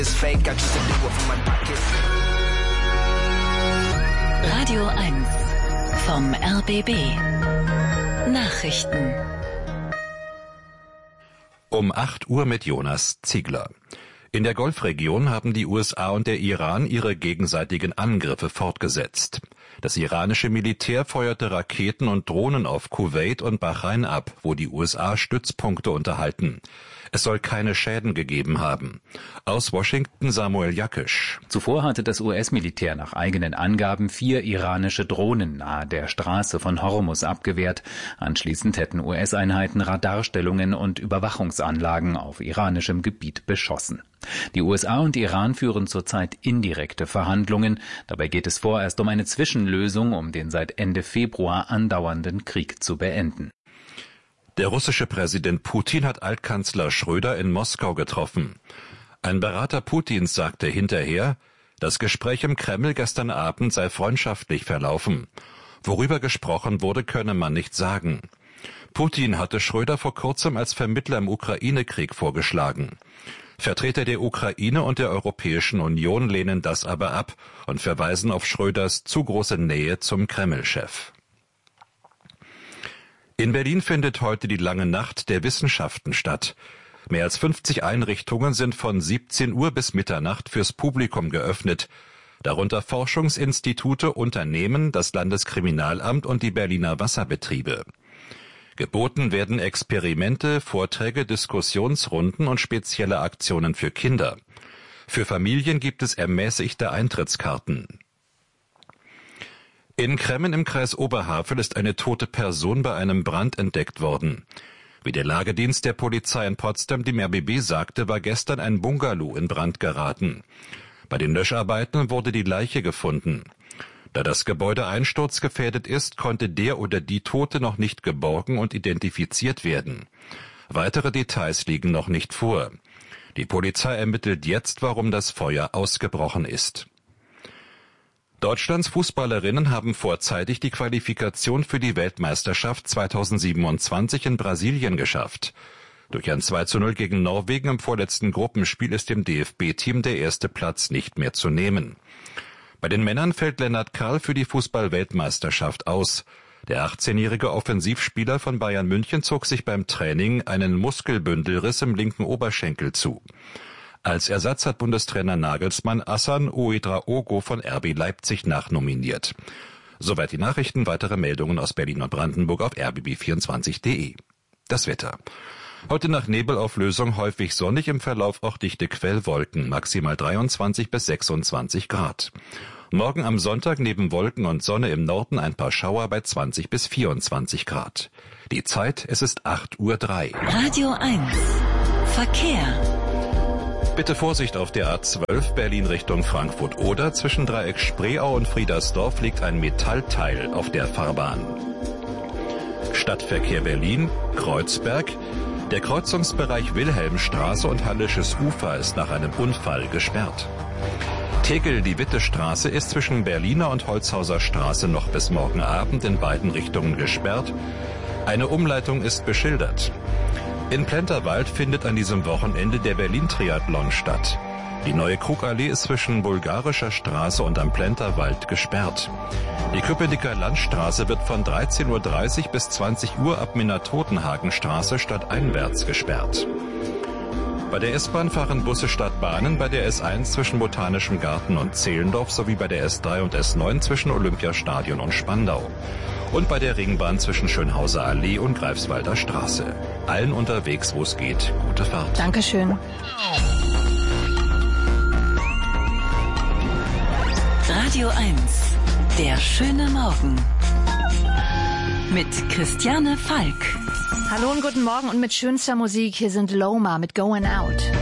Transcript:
Radio 1 vom RBB. Nachrichten. Um 8 Uhr mit Jonas Ziegler. In der Golfregion haben die USA und der Iran ihre gegenseitigen Angriffe fortgesetzt. Das iranische Militär feuerte Raketen und Drohnen auf Kuwait und Bahrain ab, wo die USA Stützpunkte unterhalten. Es soll keine Schäden gegeben haben. Aus Washington Samuel Jakisch. Zuvor hatte das US-Militär nach eigenen Angaben 4 iranische Drohnen nahe der Straße von Hormuz abgewehrt. Anschließend hätten US-Einheiten Radarstellungen und Überwachungsanlagen auf iranischem Gebiet beschossen. Die USA und Iran führen zurzeit indirekte Verhandlungen. Dabei geht es vorerst um eine Zwischenlösung, um den seit Ende Februar andauernden Krieg zu beenden. Der russische Präsident Putin hat Altkanzler Schröder in Moskau getroffen. Ein Berater Putins sagte hinterher, das Gespräch im Kreml gestern Abend sei freundschaftlich verlaufen. Worüber gesprochen wurde, könne man nicht sagen. Putin hatte Schröder vor kurzem als Vermittler im Ukraine-Krieg vorgeschlagen. Vertreter der Ukraine und der Europäischen Union lehnen das aber ab und verweisen auf Schröders zu große Nähe zum Kreml-Chef. In Berlin findet heute die lange Nacht der Wissenschaften statt. Mehr als 50 Einrichtungen sind von 17 Uhr bis Mitternacht fürs Publikum geöffnet. Darunter Forschungsinstitute, Unternehmen, das Landeskriminalamt und die Berliner Wasserbetriebe. Geboten werden Experimente, Vorträge, Diskussionsrunden und spezielle Aktionen für Kinder. Für Familien gibt es ermäßigte Eintrittskarten. In Kremmen im Kreis Oberhavel ist eine tote Person bei einem Brand entdeckt worden. Wie der Lagedienst der Polizei in Potsdam dem RBB sagte, war gestern ein Bungalow in Brand geraten. Bei den Löscharbeiten wurde die Leiche gefunden. Da das Gebäude einsturzgefährdet ist, konnte der oder die Tote noch nicht geborgen und identifiziert werden. Weitere Details liegen noch nicht vor. Die Polizei ermittelt jetzt, warum das Feuer ausgebrochen ist. Deutschlands Fußballerinnen haben vorzeitig die Qualifikation für die Weltmeisterschaft 2027 in Brasilien geschafft. Durch ein 2:0 gegen Norwegen im vorletzten Gruppenspiel ist dem DFB-Team der erste Platz nicht mehr zu nehmen. Bei den Männern fällt Lennart Karl für die Fußball-Weltmeisterschaft aus. Der 18-jährige Offensivspieler von Bayern München zog sich beim Training einen Muskelbündelriss im linken Oberschenkel zu. Als Ersatz hat Bundestrainer Nagelsmann Hassan Ouedraogo von RB Leipzig nachnominiert. Soweit die Nachrichten. Weitere Meldungen aus Berlin und Brandenburg auf rbb24.de. Das Wetter. Heute nach Nebelauflösung häufig sonnig, im Verlauf auch dichte Quellwolken, maximal 23 bis 26 Grad. Morgen am Sonntag neben Wolken und Sonne im Norden ein paar Schauer bei 20 bis 24 Grad. Die Zeit, es ist 8:03 Uhr. Radio 1 Verkehr. Bitte Vorsicht auf der A12 Berlin Richtung Frankfurt-Oder. Zwischen Dreieck Spreeau und Friedersdorf liegt ein Metallteil auf der Fahrbahn. Stadtverkehr Berlin, Kreuzberg. Der Kreuzungsbereich Wilhelmstraße und Hallisches Ufer ist nach einem Unfall gesperrt. Tegel, die Wittestraße ist zwischen Berliner und Holzhauser Straße noch bis morgen Abend in beiden Richtungen gesperrt. Eine Umleitung ist beschildert. In Plenterwald findet an diesem Wochenende der Berlin-Triathlon statt. Die neue Krugallee ist zwischen Bulgarischer Straße und am Plenterwald gesperrt. Die Köpenicker Landstraße wird von 13:30 Uhr bis 20 Uhr ab Minna-Totenhagenstraße stadteinwärts gesperrt. Bei der S-Bahn fahren Busse statt Bahnen bei der S1 zwischen Botanischem Garten und Zehlendorf sowie bei der S3 und S9 zwischen Olympiastadion und Spandau. Und bei der Ringbahn zwischen Schönhauser Allee und Greifswalder Straße. Allen unterwegs, wo es geht, gute Fahrt. Dankeschön. Radio 1, der schöne Morgen. Mit Christiane Falk. Hallo und guten Morgen und mit schönster Musik. Hier sind Loma mit Going Out.